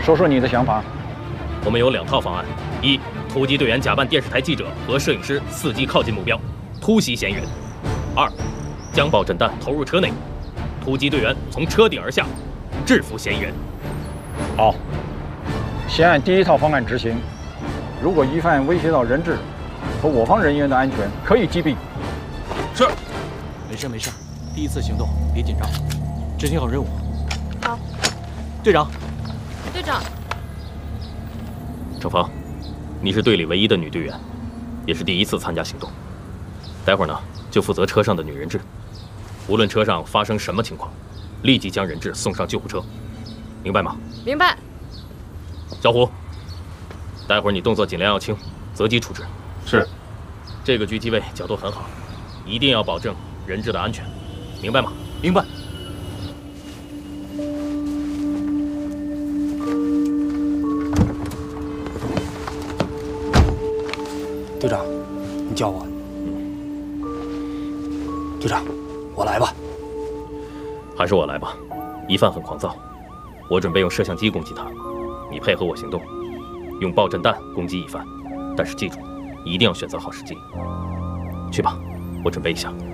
说说你的想法。 我们有2套方案：一，突击队员假扮电视台记者和摄影师，伺机靠近目标，突袭嫌疑人；二，将爆震弹投入车内，突击队员从车顶而下，制服嫌疑人。 好，先按第1套方案执行。如果疑犯威胁到人质和我方人员的安全，可以击毙。 是。 没事，第一次行动，别紧张，执行好任务。 好。 队长。 队长。 程芳，你是队里唯一的女队员，也是第1次参加行动。待会儿呢，就负责车上的女人质，无论车上发生什么情况，立即将人质送上救护车，明白吗？ 明白。 小虎，待会儿你动作尽量要轻，择机处置。 是。 这个狙击位角度很好，一定要保证人质的安全，明白吗？ 明白。 队长，你叫我。队长，我来吧。 还是我来吧。疑犯很狂躁，我准备用摄像机攻击他，你配合我行动，用爆震弹攻击疑犯。但是记住，一定要选择好时机。去吧，我准备一下。